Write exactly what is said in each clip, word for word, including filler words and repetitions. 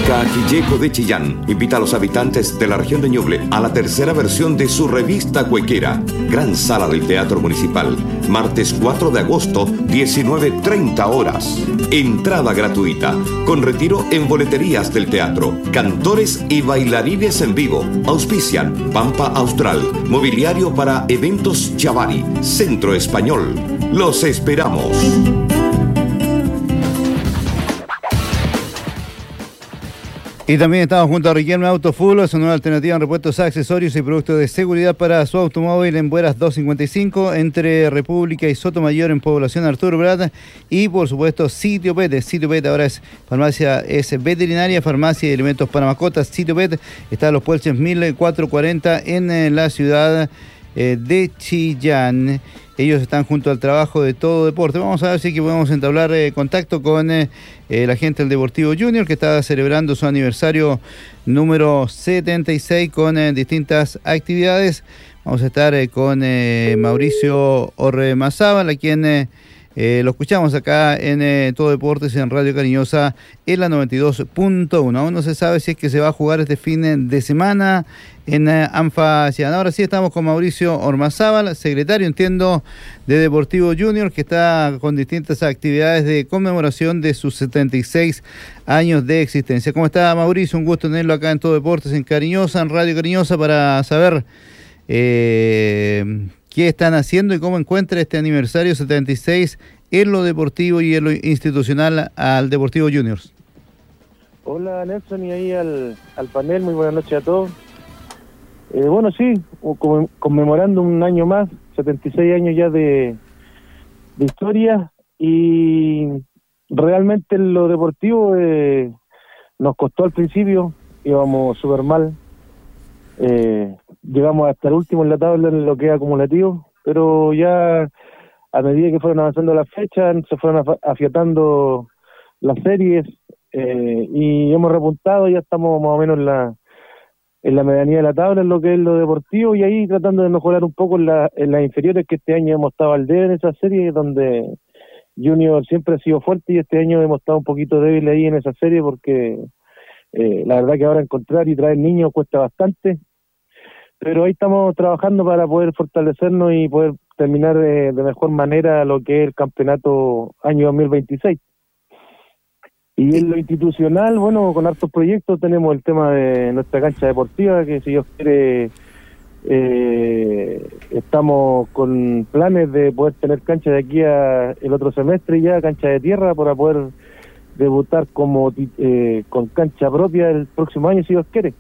Música Quilleco de Chillán invita a los habitantes de la región de Ñuble a la tercera versión de su revista cuequera. Gran Sala del Teatro Municipal, martes cuatro de agosto, diecinueve treinta horas. Entrada gratuita, con retiro en boleterías del teatro. Cantores y bailarines en vivo. Auspician Pampa Austral, Mobiliario para Eventos Chavari, Centro Español. Los esperamos. Y también estamos junto a Riquelme Autofull, su nueva alternativa en repuestos, accesorios y productos de seguridad para su automóvil en Bueras doscientos cincuenta y cinco, entre República y Sotomayor en Población Arturo Prat. Y por supuesto Sitio Pet. Sitio Pet ahora es farmacia, es veterinaria, farmacia y alimentos para mascotas. Sitio Pet está a los Puelches mil cuatrocientos cuarenta en, en la ciudad eh, de Chillán. Ellos están junto al trabajo de Todo Deporte. Vamos a ver si que podemos entablar eh, contacto con eh, eh, la gente del Deportivo Junior, que está celebrando su aniversario número setenta y seis con eh, distintas actividades. Vamos a estar eh, con eh, Mauricio Ormazábal, a quien eh, eh, lo escuchamos acá en eh, Todo Deportes en Radio Cariñosa en la noventa y dos punto uno. Aún no se sabe si es que se va a jugar este fin de semana en eh, Anfa Chillán. Ahora sí estamos con Mauricio Ormazábal, secretario, entiendo, de Deportivo Junior, que está con distintas actividades de conmemoración de sus setenta y seis años de existencia. ¿Cómo está, Mauricio? Un gusto tenerlo acá en Todo Deportes en Cariñosa, en Radio Cariñosa, para saber eh, qué están haciendo y cómo encuentra este aniversario setenta y seis en lo deportivo y en lo institucional al Deportivo Junior. Hola, Nelson, y ahí al, al panel, muy buenas noches a todos. Eh, bueno, sí, conmemorando un año más, setenta y seis años ya de, de historia, y realmente en lo deportivo eh, nos costó al principio, íbamos súper mal, eh, llegamos hasta el último en la tabla en lo que es acumulativo, pero ya a medida que fueron avanzando las fechas, se fueron afiatando las series, eh, y hemos repuntado, ya estamos más o menos en la en la medianía de la tabla en lo que es lo deportivo, y ahí tratando de mejorar un poco en, la, en las inferiores, que este año hemos estado al debe en esa serie, donde Junior siempre ha sido fuerte, y este año hemos estado un poquito débil ahí en esa serie, porque eh, la verdad que ahora encontrar y traer niños cuesta bastante, pero ahí estamos trabajando para poder fortalecernos y poder terminar de, de mejor manera lo que es el campeonato año dos mil veintiséis. Y en lo institucional, bueno, con hartos proyectos tenemos el tema de nuestra cancha deportiva, que si Dios quiere, eh, estamos con planes de poder tener cancha de aquí a el otro semestre ya, cancha de tierra, para poder debutar como eh, con cancha propia el próximo año, si Dios quiere.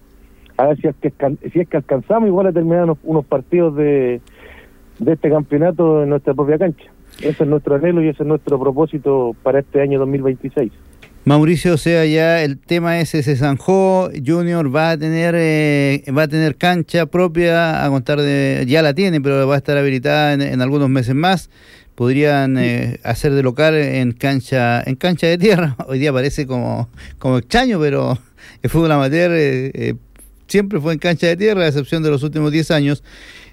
A ver si es que, si es que alcanzamos igual a terminar unos, unos partidos de, de este campeonato en nuestra propia cancha. Ese es nuestro anhelo y ese es nuestro propósito para este año dos mil veintiséis. Mauricio, o sea, ya el tema ese se zanjó. Junior va a tener eh, va a tener cancha propia, a contar de, ya la tiene, pero va a estar habilitada en, en algunos meses más. Podrían eh, hacer de local en cancha en cancha de tierra. Hoy día parece como como extraño, pero el fútbol amateur eh, eh, siempre fue en cancha de tierra, a excepción de los últimos diez años.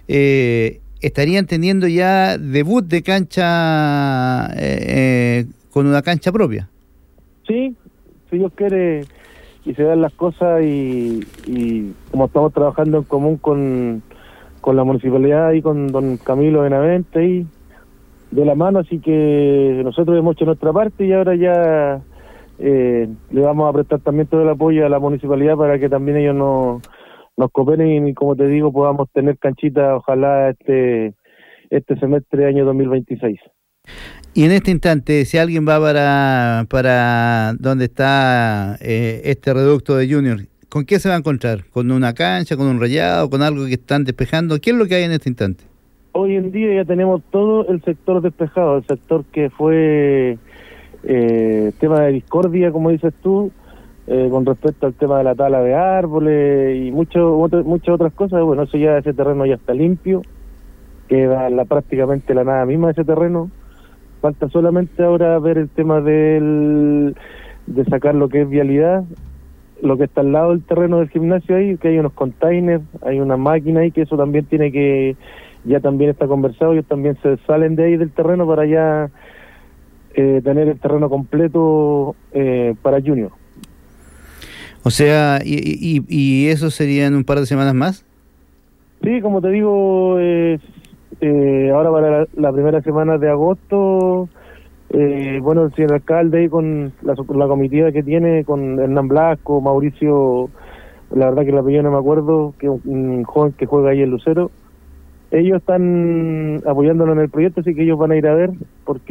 Eh, estarían teniendo ya debut de cancha eh, eh, con una cancha propia. Sí, si Dios quiere y se dan las cosas, y, y como estamos trabajando en común con, con la municipalidad y con don Camilo Benavente y de la mano, así que nosotros hemos hecho nuestra parte, y ahora ya eh, le vamos a prestar también todo el apoyo a la municipalidad para que también ellos nos, nos cooperen, y como te digo, podamos tener canchita, ojalá este este semestre año dos mil veintiséis. Y en este instante, si alguien va para para donde está eh, este reducto de Junior, ¿con qué se va a encontrar? ¿Con una cancha, con un rayado, con algo que están despejando? ¿Qué es lo que hay en este instante? Hoy en día ya tenemos todo el sector despejado, el sector que fue eh, tema de discordia, como dices tú, eh, con respecto al tema de la tala de árboles y mucho, otro, muchas otras cosas. Bueno, eso ya, ese terreno ya está limpio, queda la, prácticamente la nada misma de ese terreno. Falta solamente ahora ver el tema del, de sacar lo que es vialidad, lo que está al lado del terreno del gimnasio ahí, que hay unos containers, hay una máquina ahí, que eso también tiene que, ya también está conversado, ellos también se salen de ahí del terreno para ya eh, tener el terreno completo eh, para Junior. O sea, y, y, y eso sería en un par de semanas más. Sí, como te digo, eh, eh, ahora para la, la primera semana de agosto, eh, bueno, el señor alcalde ahí con la, la comitiva que tiene, con Hernán Blasco, Mauricio, la verdad que el apellido no me acuerdo, que es un, un joven que juega ahí en Lucero, ellos están apoyándonos en el proyecto, así que ellos van a ir a ver, porque